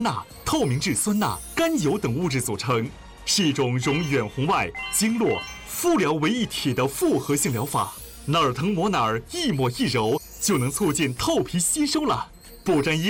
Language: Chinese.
钠、透明质酸钠、甘油等物质组成，是一种融远红外、经络、敷疗为一体的复合性疗法。哪儿疼抹哪儿，一抹一揉就能促进透皮吸收了。不沾衣